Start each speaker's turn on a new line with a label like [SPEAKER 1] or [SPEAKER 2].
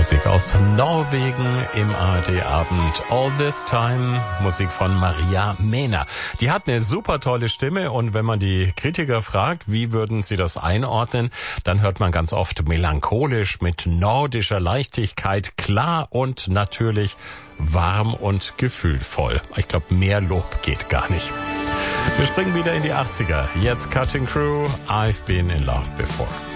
[SPEAKER 1] Musik aus Norwegen im ARD-Abend. All This Time, Musik von Maria Mehner. Die hat eine super tolle Stimme und wenn man die Kritiker fragt, wie würden sie das einordnen, dann hört man ganz oft melancholisch mit nordischer Leichtigkeit, klar und natürlich warm und gefühlvoll. Ich glaube, mehr Lob geht gar nicht. Wir springen wieder in die 80er. Jetzt Cutting Crew, I've Been in Love Before.